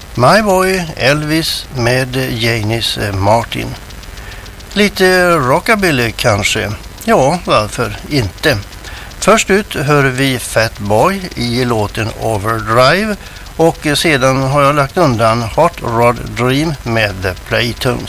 My Boy Elvis med Janis Martin. Lite rockabilly kanske? Ja, varför inte? Först ut hör vi Fat Boy i låten Overdrive och sedan har jag lagt undan Hot Rod Dream med The Playtones.